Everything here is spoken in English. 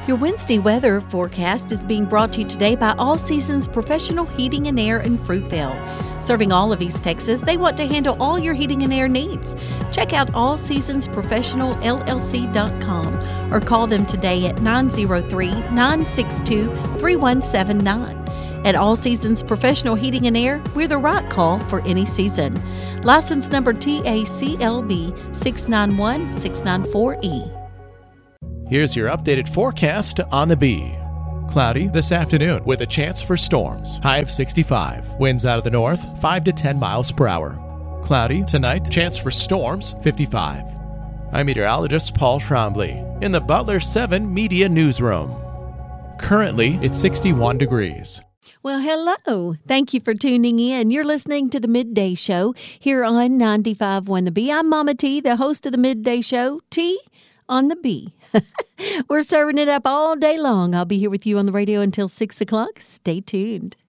Your Wednesday weather forecast is being brought to you today by All Seasons Professional Heating and Air in Fruitvale. Serving all of East Texas, they want to handle all your heating and air needs. Check out allseasonsprofessionalllc.com or call them today at 903-962-3179. At All Seasons Professional Heating and Air, we're the right call for any season. License number TACLB 691694E. Here's your updated forecast on the Bee. Cloudy this afternoon with a chance for storms. High of 65. Winds out of the north, 5 to 10 miles per hour. Cloudy tonight, chance for storms, 55. I'm meteorologist Paul Trombley in the Butler 7 Media Newsroom. Currently, it's 61 degrees. Well, hello. Thank you for tuning in. You're listening to the Midday Show here on 95.1 The Bee. I'm Mama T, the host of the Midday Show. T on the Bee. We're serving it up all day long. I'll be here with you on the radio until 6 o'clock. Stay tuned.